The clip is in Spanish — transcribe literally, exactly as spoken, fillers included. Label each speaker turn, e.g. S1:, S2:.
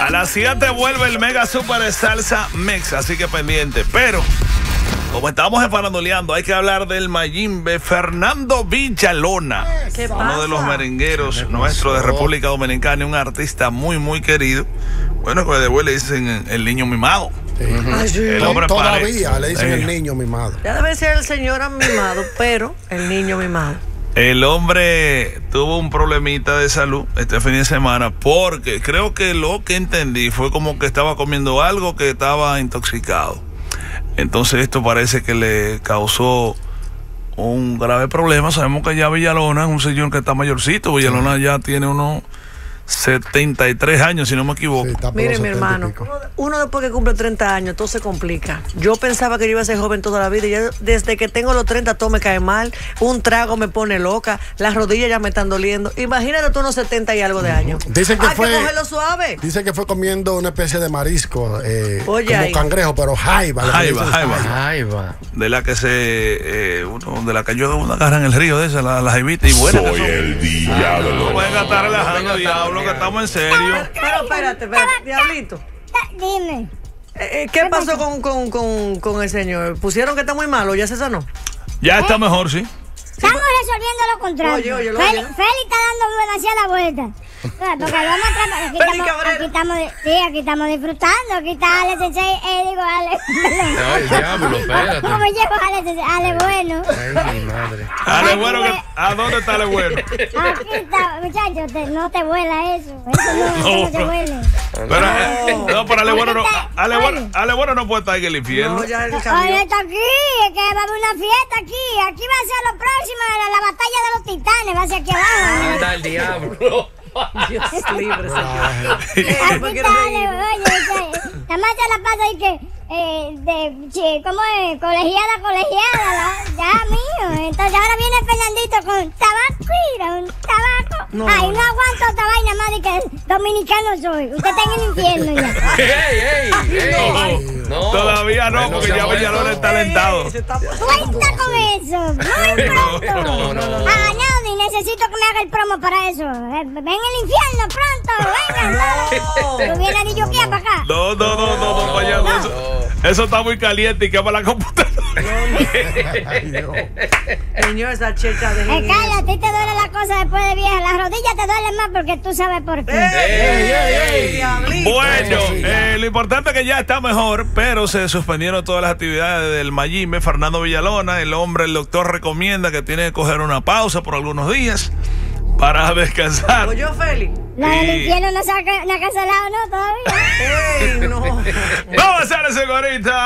S1: A las siete vuelve el Mega Super Salsa Mix, así que pendiente. Pero, como estamos efarandoleando, hay que hablar del Mayimbe Fernando Villalona.
S2: ¿Qué
S1: Uno
S2: pasa?
S1: de los merengueros nuestros de República Dominicana, un artista muy, muy querido. Bueno, que después le dicen el niño mimado.
S3: Sí.
S2: Ay, sí.
S1: El hombre
S3: Todavía
S1: pare-
S3: le dicen
S1: Sí.
S3: el niño mimado.
S2: Ya debe ser el señor mimado, pero el niño mimado.
S1: El hombre tuvo un problemita de salud este fin de semana porque creo que lo que entendí fue como que estaba comiendo algo que estaba intoxicado. Entonces esto parece que le causó un grave problema. Sabemos que ya Villalona es un señor que está mayorcito. Villalona ya tiene unos setenta y tres años, si no me equivoco.
S3: Sí, está por
S2: Mire,
S3: los
S2: mi
S3: setenta y
S2: hermano,
S3: pico.
S2: uno, uno después que cumple treinta años, todo se complica. Yo pensaba que yo iba a ser joven toda la vida y ya desde que tengo los treinta todo me cae mal, un trago me pone loca, las rodillas ya me están doliendo. Imagínate tú unos setenta y algo de años.
S3: Dicen que
S2: Hay
S3: fue-
S2: que cogerlo suave.
S3: Dice que fue comiendo una especie de marisco, eh,
S2: Oye,
S3: como
S2: ahí.
S3: cangrejo, pero jaiba. le
S1: Jaiba,
S3: dicen
S1: jaiba.
S4: Ahí va.
S1: De la que se eh, uno, de la que yo una agarra en el río de esa, la, la jaivita y buena.
S5: Soy el diablo.
S1: No venga a estar relajando, diablo, que estamos en serio.
S2: Pero espérate, espérate, diablito.
S6: Dime.
S2: Eh, eh, ¿Qué pasó con, con, con, con el señor? ¿Pusieron que está muy malo? ¿Ya se sanó?
S1: Ya está mejor, sí.
S6: Estamos resolviendo lo contrario.
S2: Oye, oye, lo
S6: Feli,
S2: oye.
S6: Feli está dando demasiada vuelta. Porque vamos a tratar. Aquí,
S2: Feli
S6: estamos,
S2: Cabrera.
S6: aquí estamos, di- sí, aquí estamos disfrutando. Aquí está Ale Sensei, eh, digo Ale.
S4: Ay, diablo, espérate.
S6: ¿Cómo llevo a Ale Sensei? Ale bueno.
S4: Ay, mi madre.
S1: Ale bueno, que- ¿a dónde está Ale bueno?
S6: Aquí está, muchachos, te- no te vuela eso. Eso no, eso no te huele.
S1: Pero, eh, no, pero Ale bueno no, Ale bueno,
S6: Oye.
S1: Ale bueno no puede estar en el infierno.
S2: No, ya él
S6: Oye,
S2: cambió.
S6: está aquí, es que va a haber una fiesta aquí. Aquí va a ser lo próximo, la, la batalla de los titanes, va a ser aquí abajo.
S4: Anda el diablo.
S2: Dios libre, señor.
S6: Aquí
S2: Eh, me quiero
S6: está,
S2: reír.
S6: oye, oye, nada más se la pasa ahí que, eh, de, che, ¿cómo es? Colegiada, colegiada, la- ya mío. Entonces ahora viene Fernandito con tabaco, mira, un tabaco.
S2: No,
S6: Ay,
S2: no,
S6: no,
S2: no.
S6: aguanto esta vaina más de que dominicano soy. Usted está en el infierno ya.
S4: ¡Ey, ey, ey! No.
S1: Todavía no,
S4: Bueno,
S1: porque
S4: se
S1: ya
S4: ha
S1: Villalona
S4: vuelto.
S1: está alentado.
S2: Ey, se está
S6: Cuenta
S2: pasando.
S6: con eso, muy pronto.
S4: No, no, no.
S6: Ah, Naudi, necesito que me haga el promo para eso. Eh, ven el infierno pronto, vengan.
S2: No.
S6: Tú vienes de Yuquía para acá.
S1: No, no, no, no, no, payaso,
S4: no.
S1: Eso, eso está muy caliente y quema la computadora.
S3: Ay, Dios.
S2: Señor, esa checha de
S6: Eh, Carla, a ti te duele la cosa después de vieja. Las rodillas te duelen más porque tú sabes por qué.
S2: ¡Ey, ey, ey! Diablito.
S1: Bueno,
S3: Eso sí, ya.
S1: eh, lo importante es que ya está mejor, pero se suspendieron todas las actividades del Mayimbe Fernando Villalona. El hombre, el doctor recomienda que tiene que coger una pausa por algunos días para descansar.
S2: ¿Oye, Félix?
S6: La del
S1: Y-
S6: infierno no se ha, no ha cancelado, ¿no? Todavía.
S2: ¡Ey, no!
S1: Vamos a hacer eso ahorita.